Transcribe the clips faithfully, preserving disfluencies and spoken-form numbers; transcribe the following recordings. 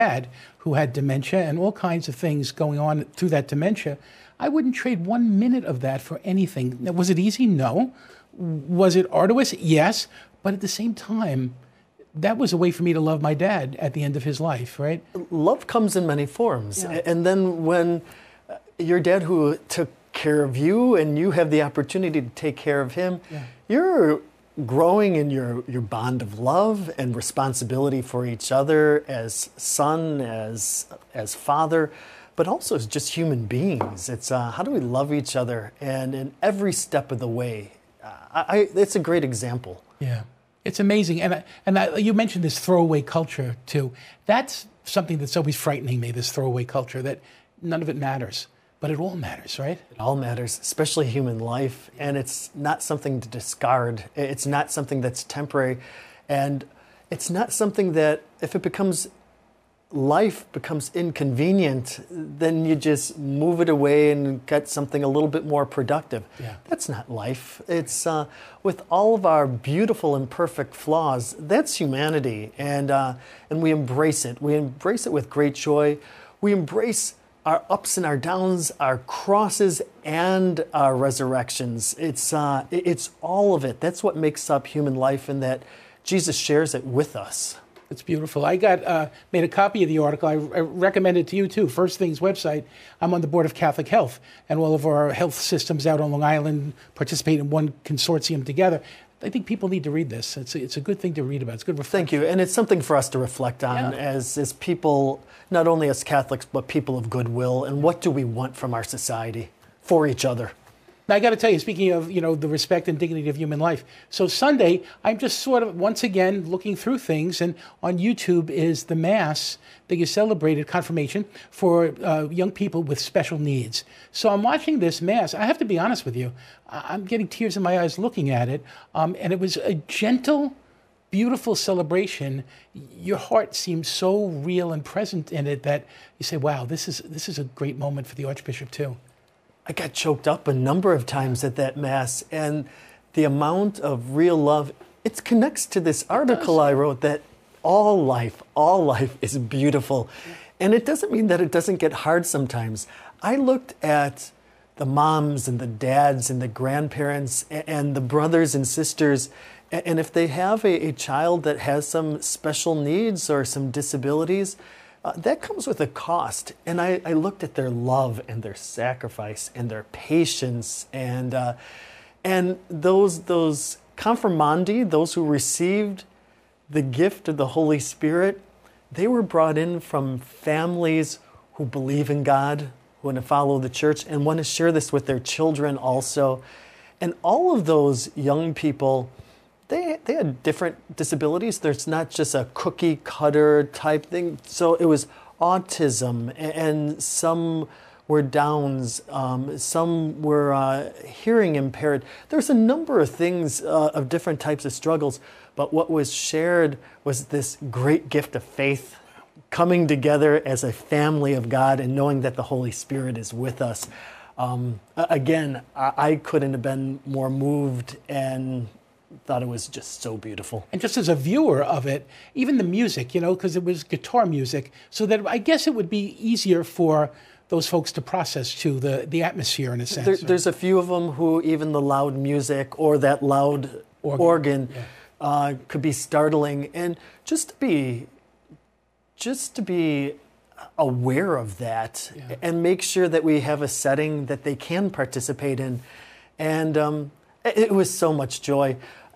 dad who had dementia and all kinds of things going on through that dementia, I wouldn't trade one minute of that for anything. Now, was it easy? No. Was it arduous? Yes. But at the same time, that was a way for me to love my dad at the end of his life, right? Love comes in many forms. Yeah. And then when your dad who took care of you and you have the opportunity to take care of him, yeah. you're growing in your, your bond of love and responsibility for each other as son, as, as father, but also as just human beings. It's uh, how do we love each other? And in every step of the way, uh, I, it's a great example. Yeah, it's amazing. And, I, and I, you mentioned this throwaway culture too. That's something that's always frightening me, this throwaway culture, that none of it matters. But it all matters, right? It all matters, especially human life. And it's not something to discard. It's not something that's temporary. And it's not something that, if it becomes, life becomes inconvenient, then you just move it away and get something a little bit more productive. Yeah. That's not life. It's, uh, with all of our beautiful and perfect flaws, that's humanity. And, uh, and we embrace it. We embrace it with great joy. We embrace our ups and our downs, our crosses and our resurrections. It's, uh, it's all of it. That's what makes up human life, and that Jesus shares it with us. It's beautiful. I got uh, made a copy of the article. I, I recommend it to you too. First Things website. I'm on the board of Catholic Health, and all of our health systems out on Long Island participate in one consortium together. I think people need to read this. It's a, it's a good thing to read about. It's good reflection. Thank you. And it's something for us to reflect on, yeah. as, as people, not only as Catholics, but people of goodwill. And what do we want from our society for each other? Now, I got to tell you, speaking of, you know, the respect and dignity of human life. So Sunday, I'm just sort of, once again, looking through things. And on YouTube is the Mass that you celebrated, confirmation, for uh, young people with special needs. So I'm watching this Mass. I have to be honest with you. I'm getting tears in my eyes looking at it. Um, and it was a gentle, beautiful celebration. Your heart seems so real and present in it that you say, wow, this is, this is a great moment for the Archbishop too. I got choked up a number of times at that Mass, and the amount of real love, it connects to this article I wrote that all life, all life is beautiful. And it doesn't mean that it doesn't get hard sometimes. I looked at the moms and the dads and the grandparents and the brothers and sisters, and if they have a, a child that has some special needs or some disabilities, Uh, that comes with a cost. And I, I looked at their love and their sacrifice and their patience, and uh, and those those confirmandi, those who received the gift of the Holy Spirit, they were brought in from families who believe in God, who want to follow the church, and want to share this with their children also. And all of those young people, They, they had different disabilities. There's not just a cookie cutter type thing. So it was autism, and some were Downs, um, some were uh, hearing impaired. There's a number of things, uh, of different types of struggles. But what was shared was this great gift of faith, coming together as a family of God and knowing that the Holy Spirit is with us. Um, again, I, I couldn't have been more moved, and thought it was just so beautiful. And just as a viewer of it, even the music, you know, because it was guitar music, so that I guess it would be easier for those folks to process too, the, the atmosphere in a sense. There, there's a few of them who even the loud music or that loud organ, organ yeah. uh, could be startling. And just to be, just to be aware of that, yeah. and make sure that we have a setting that they can participate in. And um, it was so much joy.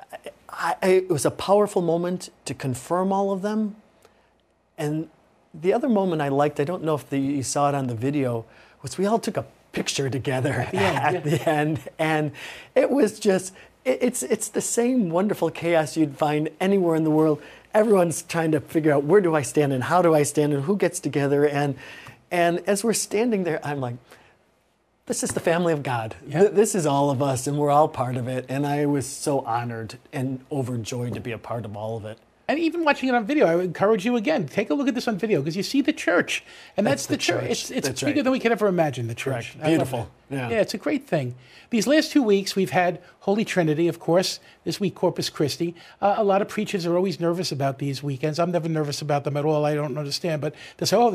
I, I, it was a powerful moment to confirm all of them. And the other moment I liked, I don't know if the, you saw it on the video, was we all took a picture together at the end. At yeah. the end. And it was just, it, it's, it's the same wonderful chaos you'd find anywhere in the world. Everyone's trying to figure out, where do I stand and how do I stand and who gets together. And, and as we're standing there, I'm like, this is the family of God. Yep. This is all of us, and we're all part of it. And I was so honored and overjoyed to be a part of all of it. And even watching it on video, I would encourage you again, take a look at this on video because you see the church. And that's, That's the the church. church. It's, it's That's bigger right. than we could ever imagine, the church. Correct. I love Beautiful. it. Yeah. Yeah, it's a great thing. These last two weeks, we've had Holy Trinity, of course. This week, Corpus Christi. Uh, a lot of preachers are always nervous about these weekends. I'm never nervous about them at all. I don't understand. But they say, oh,